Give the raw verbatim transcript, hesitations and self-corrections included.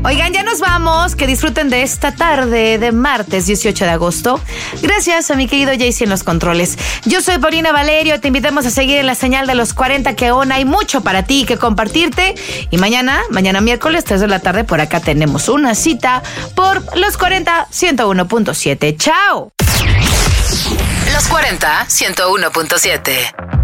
Oigan, ya nos vamos. Que disfruten de esta tarde de martes dieciocho de agosto. Gracias a mi querido Jaycee en los controles. Yo soy Paulina Valerio. Te invitamos a seguir en la señal de los cuarenta, que aún hay mucho para ti que compartirte. Y mañana, mañana miércoles, tres de la tarde, por acá tenemos una cita por Los cuarenta, ciento uno punto siete. ¡Chao! Los cuarenta, ciento uno punto siete.